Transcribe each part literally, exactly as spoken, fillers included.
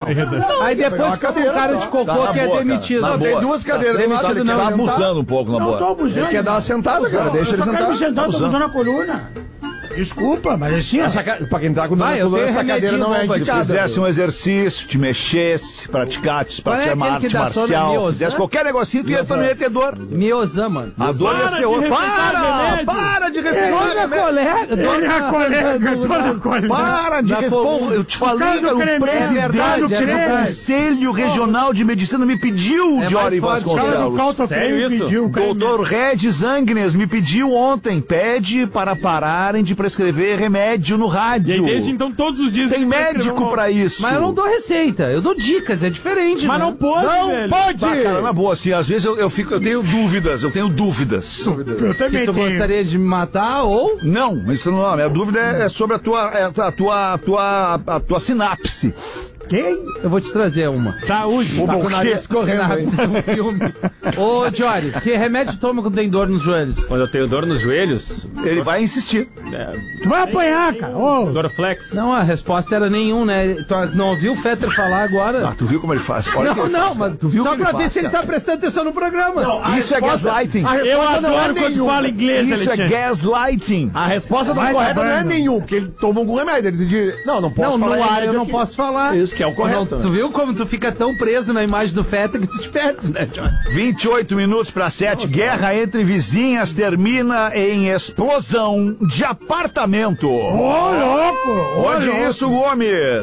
Não, aí depois fica com cara de cocô que é demitido. Não, tem duas cadeiras. Demitido não. Tá abusando um pouco, na boa. Não tô abusando. Ele quer dar uma sentada, cara. Deixa ele sentar. Eu só quero me sentar, tô com dor na coluna. Desculpa, mas assim... Essa, pra quem tá com dor na coluna, essa cadeira não é indicada. Se fizesse um exercício, te mexesse, praticasse, praticar uma arte marcial, fizesse qualquer negocinho, tu ia ter dor. Miozan, mano. A dor ia ser outra. Para! Para de receitar remédio. colega. Dona colega, dona colega. Para de responder. Eu te falei, cara, o presidente do Conselho Regional de Medicina me pediu, Diori Vasconcelos. Sério isso? Doutor Regis Angnes me pediu ontem, pede para pararem de prescrever remédio no rádio. E aí, desde então, todos os dias... Tem médico um... pra isso. Mas eu não dou receita, eu dou dicas, é diferente. Mas né? não pode, Não velho. pode! Bah, cara, na boa, assim, às vezes eu, eu, fico, eu tenho dúvidas, eu tenho dúvidas. Eu também que tu tenho. gostaria de me matar ou... Não, isso não, a minha dúvida é sobre a tua, a tua, a tua, a tua sinapse. Quem? Eu vou te trazer uma. Saúde. Tá com o nariz correndo aí. Um filme. Ô, Jory, que remédio toma quando tem dor nos joelhos? Quando eu tenho dor nos joelhos... Ele vai insistir. É, Tu vai apanhar, cara. Ô. Dorflex. Não, a resposta era nenhum, né? Tu não ouviu o Fetter falar agora? Ah, tu viu como ele faz? Olha não, ele não, faz, mas tu viu só que pra ele ver faz, se ele cara. tá prestando atenção no programa. Não, isso é gaslighting. Eu adoro quando tu fala inglês, Isso Alexandre. é gaslighting. A resposta não Vai correta não é acabando. nenhum, porque ele tomou algum remédio. Ele diz, não, não posso Não, falar no ar remédio eu não aqui. posso falar. Isso que é o correto. Não, tu viu como tu fica tão preso na imagem do Fetter que tu te perde, né, Jory? vinte e oito minutos para sete. Guerra entre vizinhas termina em explosão de apartamento. Ô, louco! Onde isso, Gomes?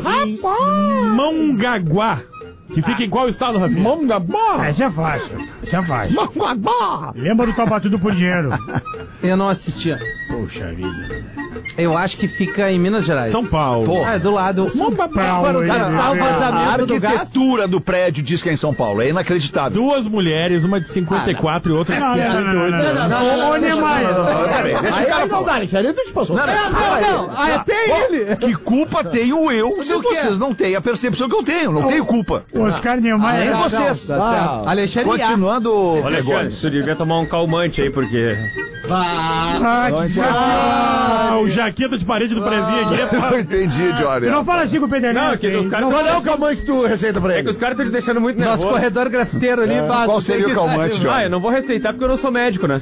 Mongaguá. Que fica em qual estado, Rafinha? Mongabá! Essa é fácil. Essa é fácil. Mongabá! Lembra do Topa Tudo por Dinheiro? Eu não assistia. Poxa vida. Eu acho que fica em Minas Gerais. São Paulo. Ah, é do lado. São Paulo, Para gastar o hein? A vazamento do gás. arquitetura do prédio diz que é em São Paulo. É inacreditável. Duas mulheres, uma de cinquenta e quatro e outra de Não, não, cinquenta e não, oito não, não, anos. não. Ô, Niemeyer. Peraí, deixa o Aí, cara aí não falar. dá, Alexandre, tu te passou. Não, não, Não, não, ah, é até ele. Que culpa tenho eu se Do quê? vocês não têm a percepção que eu tenho? Não tenho culpa. Oscar Niemeyer. Nem Tá, vocês. não, tá certo. Alexandre Iá. Continuando, Olha, Gomes. tu devia tomar um calmante aí, porque... Ah, que Ah, o jaqueta de parede do prezinho aqui. Eu entendi, Jory. Tu não fala assim com o Pedernel. Não, é que os caras... Qual é o calmante que tu receita pra É ele? que os caras estão te deixando muito Nosso nervoso. corredor grafiteiro ali. pá, Qual tu seria tem o que- calmante, Jory? Ah, eu não vou receitar porque eu não sou médico, né?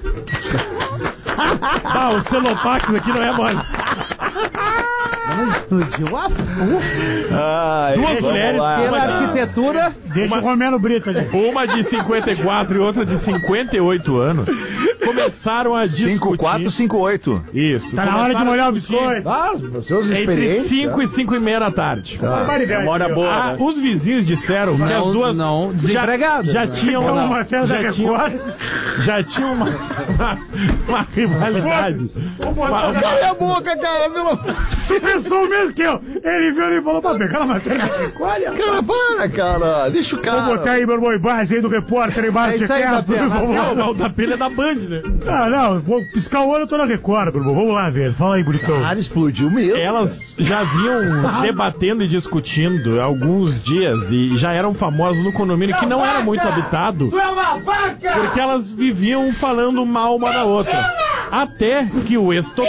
Ah, o Celopax aqui não é mole. Mano, explodiu a porra. Ah, Duas vamos mulheres, lá. Pela arquitetura. Deixa o Romero Brito ali. Uma de cinquenta e quatro e outra de cinquenta e oito anos começaram a discutir. cinco quatro cinco oito. Isso. Tá na hora de começaram molhar a o discutir biscoito. Ah, os seus Entre experientes. cinco e cinco e meia da tarde. Barbaridade. Uma hora boa, Ah, né? os vizinhos disseram que Não, as duas não, já, desempregadas, já né? tinham Não, uma, matéria da já tinham, Record. já tinham uma, uma, uma rivalidade. Cala a boca, cara, pelo... Tu pensou mesmo que eu. Ele viu e falou, pra pegar a matéria da Record. Cara, para, cara. Deixa o Vou botar cara. aí meu irmão embaixo aí do repórter É embaixo de isso aí, casa. Gabriel. Vamos lá. Não, o tapelha é da Band, né? Ah, não, vou piscar o olho, eu tô na Record, meu irmão. Vamos lá, velho. Fala aí, bonitão. Cara, explodiu mesmo. Elas já vinham debatendo e discutindo há alguns dias e já eram famosas no condomínio que não era muito habitado. Porque elas viviam falando mal uma da outra. Até que o estopim.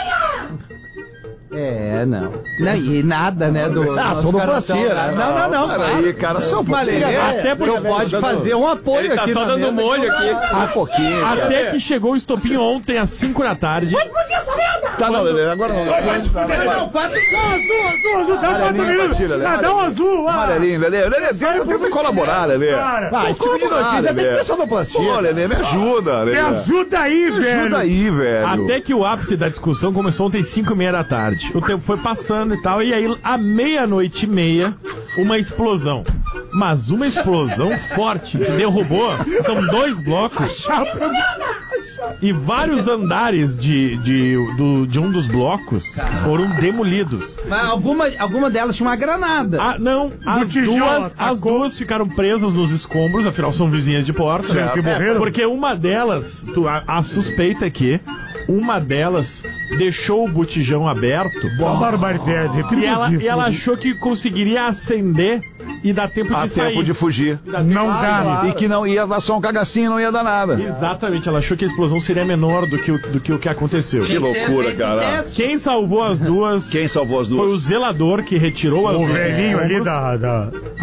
É, não. Não, e nada, né? Do, Ah, nosso sonoplastia, cara- né? Não, não, não. Peraí, cara, só um Mas, pouquinho. Lelê, Até porque- não pode fazer um apoio Ele tá aqui só na dando mesa molho que aqui. não dá. Um pouquinho. Até que chegou o estopim ontem às cinco da tarde. Tá, não, Lelê, agora não. Não, quatro, azul, azul, dá quatro minutos. partilha, Lelê. Ah, dá um azul. Ah. Amarelinho, Lelê. Lelê, tenta, tenta colaborar, Lelê. Cara, Ah, esse tipo de notícia tem que ter sonoplastia. Pô, Lelê, me ajuda, me Lelê. ajuda aí, Me velho. ajuda aí, velho. Até que o ápice da discussão começou ontem às cinco e meia da tarde. O tempo foi passando e tal, e aí à meia-noite e meia, uma explosão. Mas uma explosão forte que derrubou, são dois blocos e vários andares de, de, do, de um dos blocos foram demolidos. Mas alguma, alguma delas tinha uma granada. Ah, não, as tijolo, duas, tacou. as duas ficaram presas nos escombros, afinal são vizinhas de porta, né? Que morreram. Porque uma delas, tu- a, a suspeita é que uma delas deixou o botijão aberto Uma barbaridade. É e ela, e perigosíssimo. ela achou que conseguiria acender e dar tempo Há de sair. tempo de fugir. Não dá. E que não ia dar só um cagacinho, não ia dar nada. Exatamente, ela achou que a explosão seria menor do que o, do que, o que aconteceu. Que loucura, cara. Quem salvou as duas Quem salvou as foi o duas? zelador que retirou as O duas. velhinho ali da... da...